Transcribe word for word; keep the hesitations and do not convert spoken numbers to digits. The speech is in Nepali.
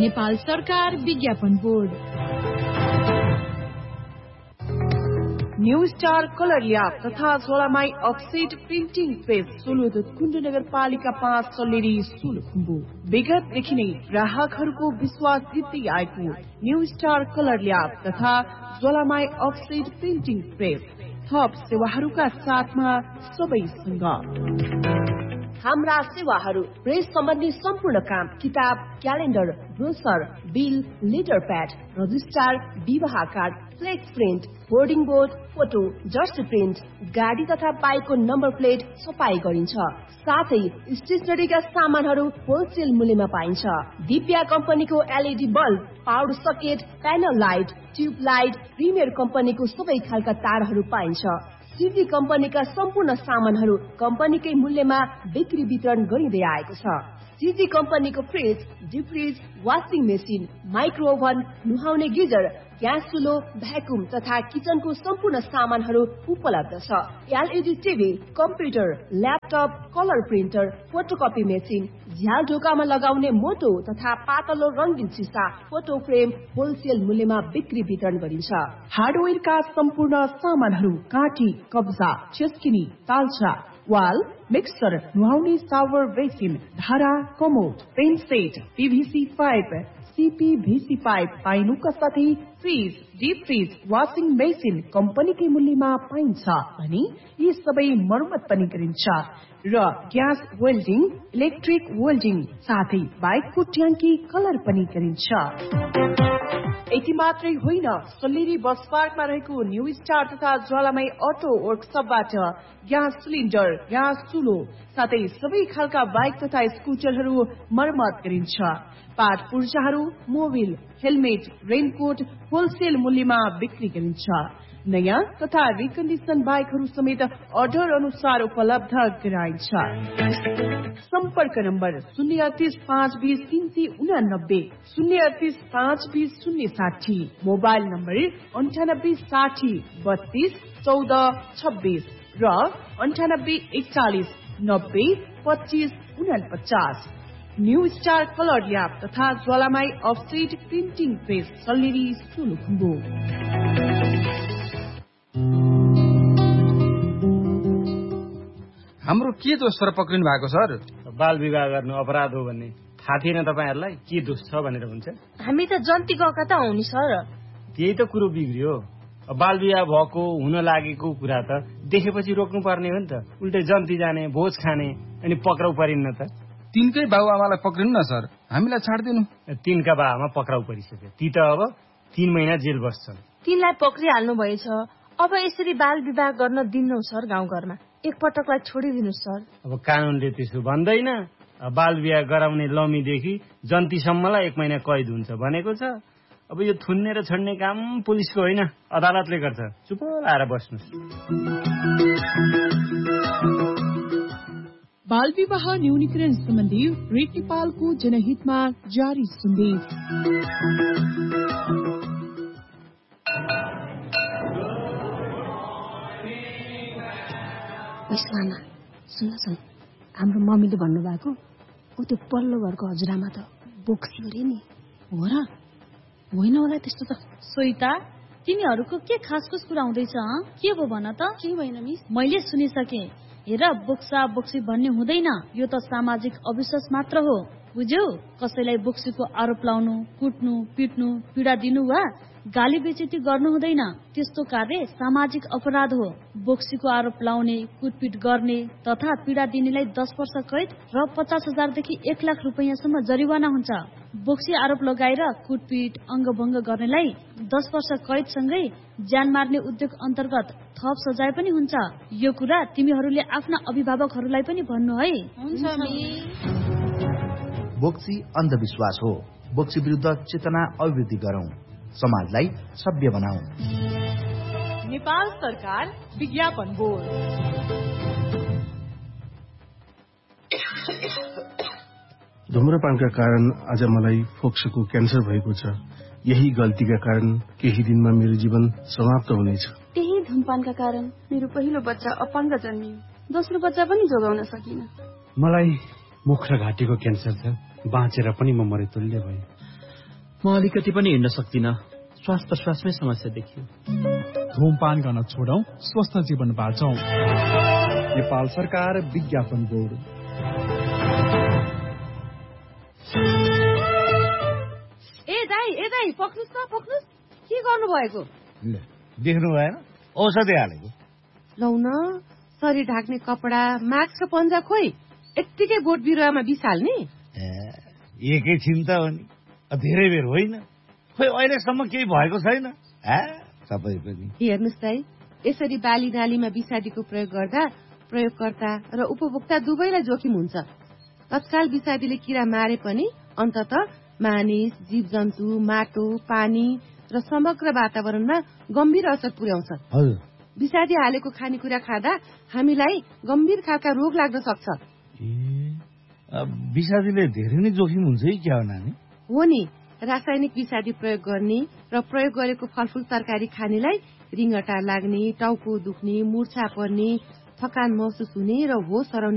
नेपाल सरकार विज्ञापन board. New star colour lab तथा झोलामाई अफसेट प्रिन्टिङ प्रेस सोलुदुत कुण्ड नगरपालिका पाँच सल्लेरी सोलुखुम्बु। विगतदेखि नै ग्राहकहरूको विश्वास जित्दै आएको न्यू स्टार कलर ल्याब तथा झोलामाई अफसेट प्रिन्टिङ प्रेस थप सेवाहरूका साथमा सबैसँग। हाम्रा सेवाहरू प्रेस सम्बन्धी सम्पूर्ण काम, किताब, calendar, brochure, bill, letter pad, registrar, विवाह card, flex print, hoarding board, photo, just print, गाडी तथा बाइकको नम्बर प्लेट छपाई गरिन्छ। साथै स्टेसनरीका सामानहरू होलसेल मूल्यमा पाइन्छ। दिव्या कम्पनीको LED bulb, power socket, panel light, tube light, premier कम्पनीको सबै खालका तारहरू पाइन्छ। सिजी कम्पनीका सम्पूर्ण सामानहरू कम्पनीकै मूल्यमा बिक्री वितरण गरिँदै आएको छ। सिजी कम्पनीको fridge, deep fridge, washing machine, micro oven, नुहाउने गिजर, ग्यास चुलो, भ्याकुम तथा किचनको सम्पूर्ण सामानहरू उपलब्ध छ। LED TV, computer, laptop, colour printer, photocopy machine, झ्याल ढोकामा लगाउने मोटो तथा पातलो रंगीन सिसा, फोटो फ्रेम होलसेल मूल्यमा बिक्री वितरण गरिन्छ। हार्डवेयरका सम्पूर्ण सामानहरू काठी, कब्जा, चेस्किनी, तालचा, वाल, मिक्सर, नुहाउने सावर बेसिन, धारा, commode, pain set, पीभीसी pipe, सीपीभीसी pipe पाइनुका साथै fridge, deep fridge, washing machine कम्पनीकै मूल्यमा पाइन्छ भने यी सबै मर्मत पनि गरिन्छ र ग्यास वेल्डिङ, इलेक्ट्रिक वेल्डिङ साथै बाइकको ट्याङ्की कलर पनि गरिन्छ। यति मात्रै होइन, सल्लेरी बस पार्कमा रहेको न्यू स्टार तथा ज्वालामाई अटो वर्कसपबाट ग्यास सिलिन्डर, ग्यास चुलो साथै सबै खालका बाइक तथा स्कुटरहरू मर्मत गरिन्छ। पाठ पूर्जाहरू, मोबिल, हेलमेट, रेनकोट होलसेल मूल्यमा बिक्री गरिन्छ। नयाँ तथा रिकन्डिसन बाइकहरू समेत अर्डर अनुसार उपलब्ध गराइन्छ। सम्पर्क नम्बर शून्य अडतिस पाँच बीस तीन सय उनानब्बे, शून्य अडतिस पाँच बीस शून्य साठी, मोबाइल नम्बर अन्ठानब्बे साठी बत्तीस चौध छब्बीस र अन्ठानब्बे एकचालिस नब्बे पच्चीस उनपचास। न्यू स्टार कलर ल्याब तथा ज्वालामाई offset printing press Salleri Solukhumbu. हाम्रो के दोष सर पक्रिनु भएको सर? बाल विवाह गर्नु अपराध हो भन्ने थाहा थिएन तपाईहरुलाई? के दोष छ भनेर हुन्छ? हामी त जन्ती गएका त हौ नि सर। त्यही त कुरो बिग्रियो। बाल विवाह भएको हुन लागेको कुरा त देखेपछि रोक्नु पर्ने हो नि त। उल्टै जन्ती जाने, भोज खाने अनि पक्राउ परिन्न त। तिनकै बाउ आमालाई पक्रिनु न सर, हामीलाई छाड्दिनु। तिनका बा आमा पक्राउ परिसक्यो, ती त अब तीन महिना जेल बस्छन्। तिनलाई पक्रिहाल्नु भएछ, अब यसरी बाल विवाह गर्न दिन्नौ सर। गाउँघरमा एकपटकलाई छोडिदिनु सर। अब कानूनले त्यसो भन्दैन। बाल विवाह गराउने लमीदेखि जन्तीसम्मलाई एक महिना कैद हुन्छ भनेको छ। अब यो थुन्ने र छोड्ने काम पुलिसको होइन, अदालतले गर्छ। चुप लाएर बस्नुस्। बाल विवाह न्यूनीकरण सम्बन्धी रेड नेपालको जनहितमा जारी सन्देश। नाना सुन सुन, हाम्रो मम्मीले भन्नुभएको ऊ त्यो पल्लो घरको हजुरआमा त बोक्सी अरे नि। हो र? होइन होला त्यस्तो त। सोइता, तिमीहरूको के खास खुस कुरा हुँदैछ? के भयो भन त? के भएन मिस? मैले सुनिसके। हेर, बोक्सा बोक्सी भन्ने हुँदैन, यो त सामाजिक अविश्वास मात्र हो, बुझ्यौ? कसैलाई बोक्सीको आरोप लाउनु, कुट्नु, पिट्नु, पीडा दिनु वा गाली बेइज्जती गर्नु हुँदैन। त्यस्तो कार्य सामाजिक अपराध हो। बोक्सीको आरोप लाउने, कुटपिट गर्ने तथा पीडा दिनेलाई दस वर्ष कैद र पचास हजारदेखि एक लाख रुपियाँसम्म जरिवाना हुन्छ। बोक्सी आरोप लगाएर कुटपिट, अङ्गभङ्ग गर्नेलाई दस वर्ष कैदसँगै ज्यान मार्ने उद्योग अन्तर्गत थप सजाय पनि हुन्छ। यो कुरा तिमीहरूले आफ्ना अभिभावकहरूलाई पनि भन्नु है। हुन्छ मिस। बोक्सी अन्धविश्वास हो। बोक्सी विरुद्ध चेतना अभिवृद्धि गरौं, समाजलाई सभ्य बनाऊ। नेपाल सरकार विज्ञापन बोर्ड। धुम्रपानका कारण आज मलाई फोक्सोको क्यान्सर भएको छ। यही गल्तीका कारण केही दिनमा मेरो जीवन समाप्त हुनेछ। त्यही धुमपानका कारण मेरो पहिलो बच्चा अपाङ्ग जन्मियो, दोस्रो बच्चा पनि जोगाउन सकिन। मलाई मुख र घाँटीको क्यान्सर छ, बाँचेर पनि म मरेतुल्य भएँ। म अलिकति पनि हिँड्न सक्दिनँ। श्वास प्रश्वासमै समस्या देखियो। धूमपान गर्न छोडौं, स्वस्थ जीवन बाँचौं। नेपाल सरकार विज्ञापन बोर्ड। ए दाई ए दाई पक्नुस् न पक्नुस्। के गर्नु भएको? देख्नु भएन? औषधि हालेको। लौ न, शरीर ढाक्ने कपडा, मास्क र पन्जा खोइ यत्तिकै बोट बिरुवामा बिसाल्ने? एकैछिन त हो नि, धेरै बेर होइन। खोइ अहिलेसम्म केही भएको छैन। सबै पनि हेर्नुहोस् दाई, यसरी बाली नालीमा विषादीको प्रयोग गर्दा प्रयोगकर्ता र उपभोक्ता दुवैलाई जोखिम हुन्छ। तत्काल विषादीले किरा मारे पनि अन्तत मानिस, जीव जन्तु, माटो, पानी र समग्र वातावरणमा गम्भीर असर पुर्याउँछ। विषादी हालेको खानेकुरा खाँदा हामीलाई गम्भीर खालका रोग लाग्न सक्छ। विषादीले धेरै नै जोखिम हुन्छ है क्या हो नानी? हो नि, रासायनिक विषादी प्रयोग गर्ने र प्रयोग गरेको फलफुल तरकारी खानेलाई रिङ्गटा लाग्ने, टाउको दुख्ने, मूर्छा पर्ने, थकान महसुस हुने र होस हराउने